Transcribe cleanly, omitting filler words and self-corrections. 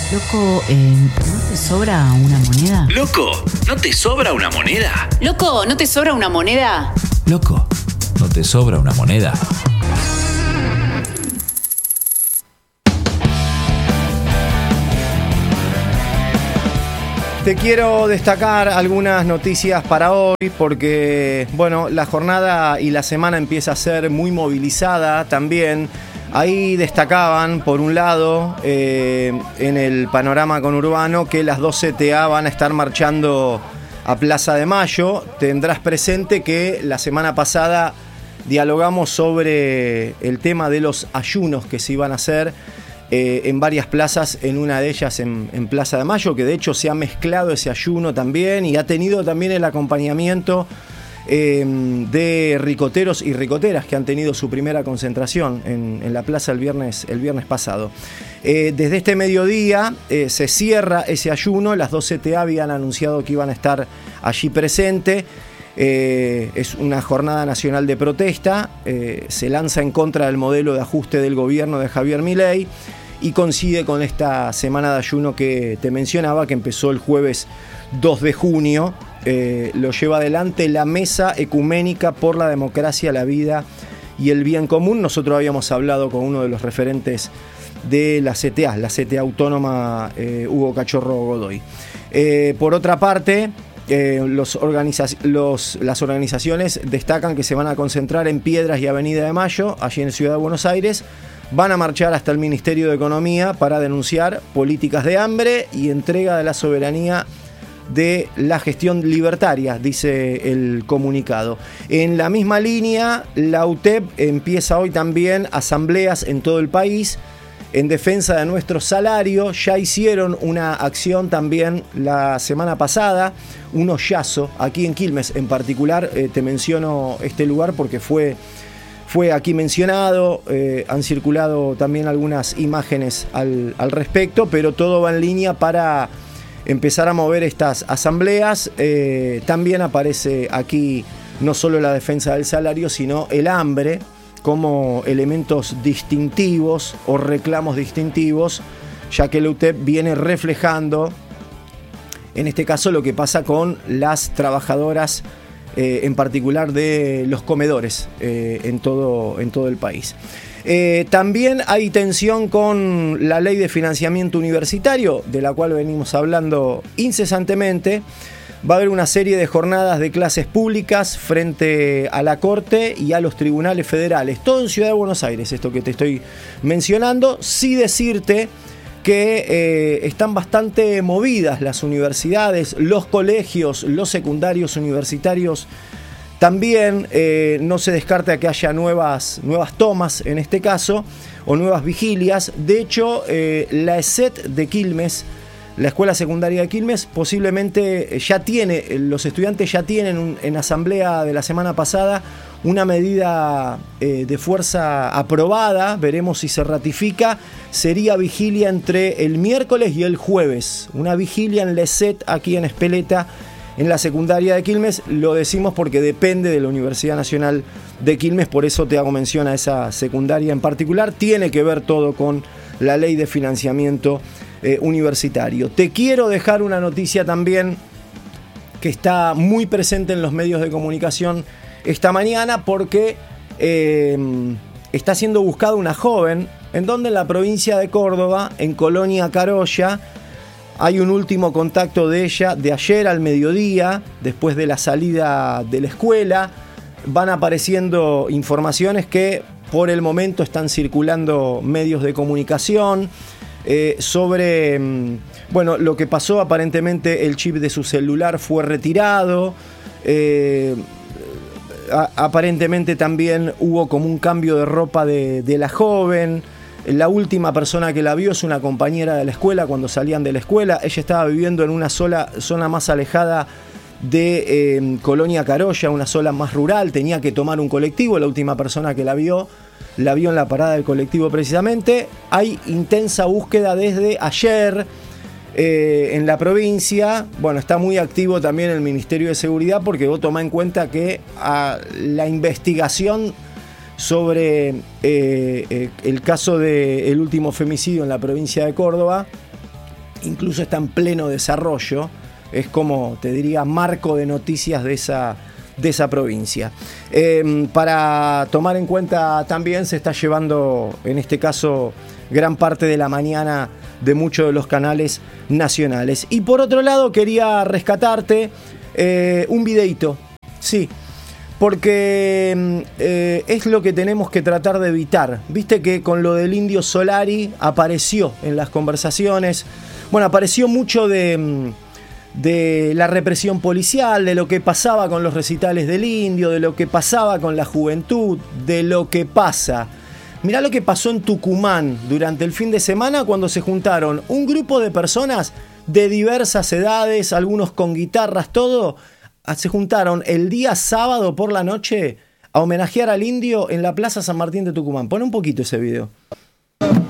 Loco, ¿no te sobra una moneda? Loco, ¿no te sobra una moneda? Loco, ¿no te sobra una moneda? Loco, ¿no te sobra una moneda? Te quiero destacar algunas noticias para hoy porque, bueno, la jornada y la semana empieza a ser muy movilizada también. Ahí destacaban, por un lado, en el panorama conurbano, que las dos CTA van a estar marchando a Plaza de Mayo. Tendrás presente que la semana pasada dialogamos sobre el tema de los ayunos que se iban a hacer en varias plazas, en una de ellas en Plaza de Mayo, que de hecho se ha mezclado ese ayuno también y ha tenido también el acompañamiento de ricoteros y ricoteras que han tenido su primera concentración en la plaza el viernes pasado. Desde este mediodía se cierra ese ayuno. Las dos CTA habían anunciado que iban a estar allí presentes. Es una jornada nacional de protesta, se lanza en contra del modelo de ajuste del gobierno de Javier Milei y coincide con esta semana de ayuno que te mencionaba, que empezó el jueves 2 de junio. Lo lleva adelante la Mesa Ecuménica por la Democracia, la Vida y el Bien Común. Nosotros habíamos hablado con uno de los referentes de la CTA autónoma, Hugo Cachorro Godoy. Por otra parte, las organizaciones destacan que se van a concentrar en Piedras y Avenida de Mayo, allí en Ciudad de Buenos Aires. Van a marchar hasta el Ministerio de Economía para denunciar políticas de hambre y entrega de la soberanía de la gestión libertaria, dice el comunicado. En la misma línea, la UTEP empieza hoy también asambleas en todo el país en defensa de nuestro salario. Ya hicieron una acción también la semana pasada, un hoyazo aquí en Quilmes en particular. Te menciono este lugar porque fue aquí mencionado, han circulado también algunas imágenes al respecto, pero todo va en línea para empezar a mover estas asambleas. También aparece aquí no solo la defensa del salario, sino el hambre como elementos distintivos o reclamos distintivos, ya que la UTEP viene reflejando, en este caso, lo que pasa con las trabajadoras, en particular de los comedores en todo el país. También hay tensión con la ley de financiamiento universitario, de la cual venimos hablando incesantemente. Va a haber una serie de jornadas de clases públicas frente a la Corte y a los tribunales federales. Todo en Ciudad de Buenos Aires, esto que te estoy mencionando. Sí decirte que están bastante movidas las universidades, los colegios, los secundarios universitarios. También no se descarta que haya nuevas tomas en este caso, o nuevas vigilias. De hecho, la ESET de Quilmes, la Escuela Secundaria de Quilmes, posiblemente los estudiantes ya tienen en asamblea de la semana pasada una medida de fuerza aprobada. Veremos si se ratifica. Sería vigilia entre el miércoles y el jueves. Una vigilia en la ESET aquí en Espeleta, en la secundaria de Quilmes. Lo decimos porque depende de la Universidad Nacional de Quilmes, por eso te hago mención a esa secundaria en particular. Tiene que ver todo con la ley de financiamiento universitario. Te quiero dejar una noticia también que está muy presente en los medios de comunicación esta mañana, porque está siendo buscada una joven, en la provincia de Córdoba, en Colonia Carolla. Hay un último contacto de ella de ayer al mediodía, después de la salida de la escuela. Van apareciendo informaciones que por el momento están circulando medios de comunicación sobre lo que pasó. Aparentemente el chip de su celular fue retirado. Aparentemente también hubo como un cambio de ropa de la joven. La última persona que la vio es una compañera de la escuela cuando salían de la escuela. Ella estaba viviendo en una zona más alejada de Colonia Carolla, una zona más rural. Tenía que tomar un colectivo. La última persona que la vio en la parada del colectivo precisamente. Hay intensa búsqueda desde ayer en la provincia. Bueno, está muy activo también el Ministerio de Seguridad, porque vos tomá en cuenta que la investigación sobre el caso del último femicidio en la provincia de Córdoba incluso está en pleno desarrollo, es como, te diría, marco de noticias de esa provincia. Para tomar en cuenta también se está llevando, en este caso, gran parte de la mañana de muchos de los canales nacionales. Y por otro lado quería rescatarte un videíto, sí, porque es lo que tenemos que tratar de evitar. Viste que con lo del Indio Solari apareció en las conversaciones, bueno, apareció mucho de la represión policial, de lo que pasaba con los recitales del Indio, de lo que pasaba con la juventud, de lo que pasa. Mirá lo que pasó en Tucumán durante el fin de semana cuando se juntaron un grupo de personas de diversas edades, algunos con guitarras, todo. Se juntaron el día sábado por la noche a homenajear al Indio en la Plaza San Martín de Tucumán. Pon un poquito ese video.